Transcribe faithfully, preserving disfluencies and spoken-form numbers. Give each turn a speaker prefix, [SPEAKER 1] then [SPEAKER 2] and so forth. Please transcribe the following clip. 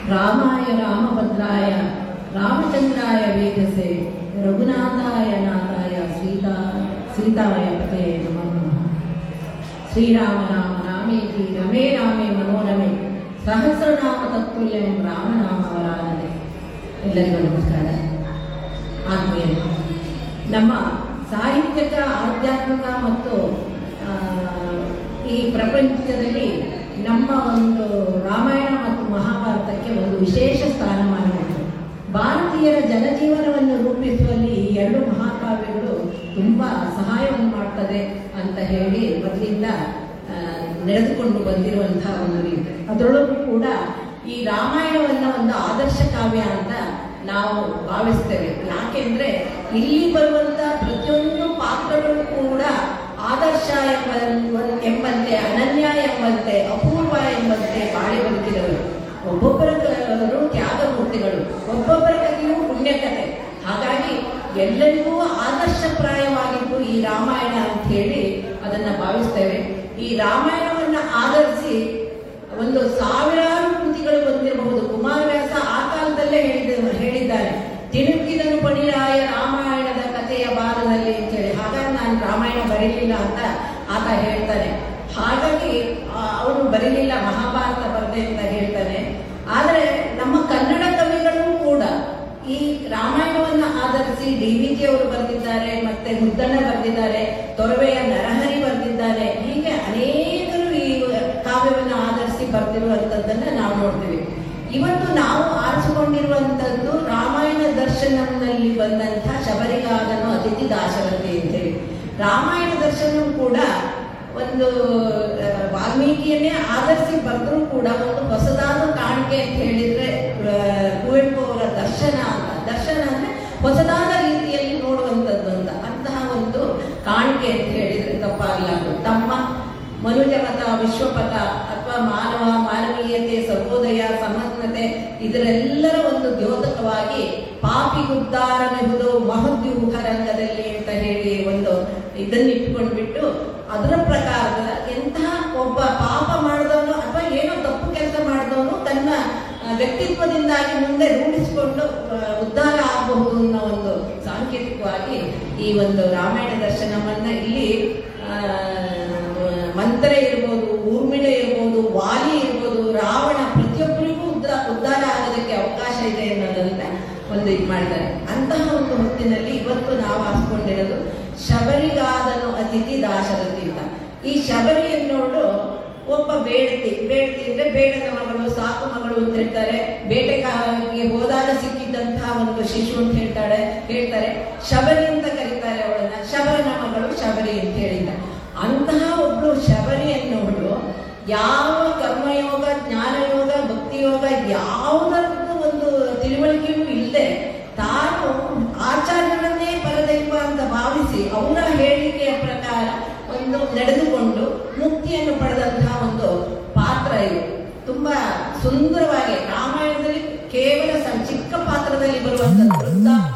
[SPEAKER 1] ರಾಮಾಯ ರಾಮಭದ್ರಾಯ ರಾಮಚಂದ್ರಾಯ ವೇದಸೆ ರಘುನಾಥಾಯ ನಾಥಾಯ ಸೀತಾ ಸೀತಾಯ ಪತೆ ನಮಃ. ಶ್ರೀರಾಮ ರಾಮ ರಾಮೇತಿ ರಮೇ ರಾಮೇ ಮನೋರಮೆ ಸಹಸ್ರನಾಮ ತತ್ತುಲ್ಯಂ ರಾಮನಾಮ ವರಾನನೆ. ಎಲ್ಲರಿಗೂ ನಮಸ್ಕಾರ. ಆತ್ಮೀಯ ನಮ್ಮ ಸಾಹಿತ್ಯಿಕ, ಆಧ್ಯಾತ್ಮಿಕ ಮತ್ತು ಈ ಪ್ರಪಂಚದಲ್ಲಿ ನಮ್ಮ ಒಂದು ರಾಮಾಯಣ ಮತ್ತು ಮಹಾಭಾರತಕ್ಕೆ ಒಂದು ವಿಶೇಷ ಸ್ಥಾನಮಾನ ಉಂಟು. ಭಾರತೀಯರ ಜನಜೀವನವನ್ನು ರೂಪಿಸುವಲ್ಲಿ ಈ ಎರಡು ಮಹಾಕಾವ್ಯಗಳು ತುಂಬ ಸಹಾಯವನ್ನು ಮಾಡ್ತದೆ ಅಂತ ಹೇಳಿ ಮೊದಲಿಂದ ನಡೆದುಕೊಂಡು ಬಂದಿರುವಂತಹ ಒಂದು ರೀತಿ. ಅದರೊಳಗೂ ಕೂಡ ಈ ರಾಮಾಯಣವನ್ನು ಒಂದು ಆದರ್ಶ ಕಾವ್ಯ ಅಂತ ನಾವು ಭಾವಿಸ್ತೇವೆ. ಯಾಕೆಂದ್ರೆ ಇಲ್ಲಿ ಬರುವಂತ ಪ್ರತಿಯೊಂದು ಪಾತ್ರಗಳು ಕೂಡ ಆದರ್ಶ ಎಂಬ ಎಂಬಂತೆ, ಅನನ್ಯ ಎಂಬಂತೆ, ಅಪೂರ್ವ ಎಂಬಂತೆ ಬಾಳಿ ಬದುಕಿದವರು. ಒಬ್ಬೊಬ್ಬರ ತ್ಯಾಗಮೂರ್ತಿಗಳು, ಒಬ್ಬೊಬ್ಬರ ಕಥೆಯೂ ಪುಣ್ಯಕಥೆ. ಹಾಗಾಗಿ ಎಲ್ಲರಿಗೂ ಆದರ್ಶಪ್ರಾಯವಾಗಿದ್ದು ಈ ರಾಮಾಯಣ ಅಂತ ಹೇಳಿ ಅದನ್ನ ಭಾವಿಸ್ತೇವೆ. ಈ ರಾಮಾಯಣವನ್ನ ಆಧರಿಸಿ ಒಂದು ಸಾವಿರಾರು ಕೃತಿಗಳು ಬಂದಿರಬಹುದು. ಕುಮಾರವ್ಯಾಸ ಆ ಕಾಲದಲ್ಲೇ ಹೇಳಿದ ಹೇಳಿದ್ದಾರೆ, ತಿಣುಕಿದನು ಪಣಿರಾಯ ರಾಮಾಯಣದ ಕಥೆಯ ಭಾರದಲ್ಲಿ ಅಂತ ಹೇಳಿ. ಹಾಗಾಗಿ ನಾನು ರಾಮಾಯಣ ಬರೀಲಿಲ್ಲ ಅಂತ ಆತ ಹೇಳ್ತಾನೆ. ಹಾಗಾಗಿ ಅವನು ಬರೀಲಿಲ್ಲ, ಮಹಾಭಾರತ ಬರದೆ ಅಂತ ಹೇಳ್ತಾನೆ. ಆದರೆ ನಮ್ಮ ಕನ್ನಡ ಕವಿಗಳು ಕೂಡ ಈ ರಾಮಾಯಣವನ್ನ ಆಧರಿಸಿ ಡಿ ವಿ ಜಿ ಅವರು ಬರೆದಿದ್ದಾರೆ, ಮತ್ತೆ ಮುದ್ದಣ್ಣ ಬರೆದಿದ್ದಾರೆ, ತೊರವೆಯ ನರಹರಿ ಬರೆದಿದ್ದಾರೆ. ಹೀಗೆ ಅನೇಕರು ಈ ಕಾವ್ಯವನ್ನು ಆಧರಿಸಿ ಬರೆದಿರುವಂತದ್ದನ್ನ ನಾವು ನೋಡ್ತೀವಿ. ಇವತ್ತು ನಾವು ಆರಿಸಿಕೊಂಡಿರುವಂತದ್ದು ರಾಮಾಯಣ ದರ್ಶನಂನಲ್ಲಿ ಬಂದಂತಹ ಶಬರಿಗಾದನು ಅತಿಥಿ ದಾಶರಥಿ ಅಂತೇಳಿ. ರಾಮಾಯಣ ದರ್ಶನ ಕೂಡ ಒಂದು ವಾಲ್ಮೀಕಿಯನ್ನೇ ಆಧರಿಸಿ ಬರೆದ್ರು ಕೂಡ ಒಂದು ಹೊಸದಾದ ಕಾಣಿಕೆ ಅಂತ ಹೇಳಿದ್ರೆ ಕುವೆಂಪು ಅವರ ದರ್ಶನ ಅಂತ. ದರ್ಶನ ಅಂದ್ರೆ ಹೊಸದಾದ ರೀತಿಯಲ್ಲಿ ನೋಡುವಂಥದ್ದು ಅಂತ, ಅಂತಹ ಒಂದು ಕಾಣಿಕೆ ಅಂತ ಹೇಳಿದ್ರೆ ತಪ್ಪಾಗಲಾರದು. ತಮ್ಮ ಮನುಜಪಥ, ವಿಶ್ವಪಥ ಅಥವಾ ಮಾನವ, ಮಾನವೀಯತೆ, ಸರ್ವೋದಯ, ಸಮಗ್ರತೆ ಇದರೆಲ್ಲರ ಒಂದು ದ್ಯೋತಕವಾಗಿ ಪಾಪಿಗುದ್ದಾರನೆಹುದು ಮಹದ್ಯೂಹ ರಂಗದಲ್ಲಿ ಅಂತ ಹೇಳಿ ಒಂದು ಇದನ್ನ ಇಟ್ಕೊಂಡ್ಬಿಟ್ಟು ಅದರ ಪ್ರಕಾರದ ಎಂತಹ ಒಬ್ಬ ಪಾಪ ಮಾಡಿದವನು ಅಥವಾ ಏನೋ ತಪ್ಪು ಕೆಲಸ ಮಾಡಿದವನು ತನ್ನ ವ್ಯಕ್ತಿತ್ವದಿಂದಾಗಿ ಮುಂದೆ ರೂಢಿಸಿಕೊಂಡು ಉದ್ಧಾರ ಆಗಬಹುದು ಅನ್ನೋ ಒಂದು ಸಾಂಕೇತಿಕವಾಗಿ ಈ ಒಂದು ರಾಮಾಯಣ ದರ್ಶನವನ್ನ ಇಲ್ಲಿ ಮಂತ್ರ ಇರ್ಬೋದು, ಊರ್ಮಿಳ ಇರ್ಬೋದು, ವಾಲಿ ಇರ್ಬೋದು, ರಾವಣ, ಪ್ರತಿಯೊಬ್ಬರಿಗೂ ಉದ್ದ ಉದ್ಧಾರ ಆಗೋದಕ್ಕೆ ಅವಕಾಶ ಇದೆ ಅನ್ನೋದನ್ನ ಒಂದು ಇದು ಮಾಡಿದ್ದಾರೆ. ಅಂತಹ ಒಂದು ಹೊತ್ತಿನಲ್ಲಿ ಇವತ್ತು ನಾವು ಹಾಸ್ಕೊಂಡಿರೋದು ಶಬರಿಗಾದನು ಅತಿಥಿ ದಾಶರಥಿ ಅಂತ. ಈ ಶಬರಿ ಎನ್ನೋಳು ಒಬ್ಬ ಬೇಡತಿ. ಬೇಡತಿ ಅಂದ್ರೆ ಬೇಡದ ಮಗಳು, ಸಾಕು ಮಗಳು ಅಂತ ಹೇಳ್ತಾರೆ. ಬೇಟೆಗಾರರಿಗೆ ಹೋದಾಗ ಸಿಕ್ಕಿದ್ದಂತಹ ಒಂದು ಶಿಶು ಅಂತ ಹೇಳ್ತಾಳೆ ಹೇಳ್ತಾರೆ ಶಬರಿ ಅಂತ ಕರೀತಾರೆ ಅವಳನ್ನ. ಶಬರನ ಮಗಳು ಶಬರಿ ಅಂತ ಹೇಳಿದ. ಅಂತಹ ಒಬ್ಳು ಶಬರಿ ಎನ್ನೋಳು ಯಾವ ಕರ್ಮಯೋಗ, ಜ್ಞಾನಯೋಗ, ಭಕ್ತಿಯೋಗ ಯಾವುದರದ್ದು ಒಂದು ತಿಳುವಳಿಕೆಯೂ ಇಲ್ಲದೆ ತಾನು ಆಚಾರ್ಯರನ್ನೇ ಪರದೈವ ಅಂತ ಭಾವಿಸಿ ಅವರ ಹೇಳಿಕೆಯ ಪ್ರಕಾರ ಒಂದು ನಡೆದುಕೊಂಡು ಮುಕ್ತಿಯನ್ನು ಪಡೆದಂತಹ ಒಂದು ಪಾತ್ರ ಇದು. ತುಂಬಾ ಸುಂದರವಾಗಿ ರಾಮಾಯಣದಲ್ಲಿ ಕೇವಲ ಚಿಕ್ಕ ಪಾತ್ರದಲ್ಲಿ ಬರುವಂತಹ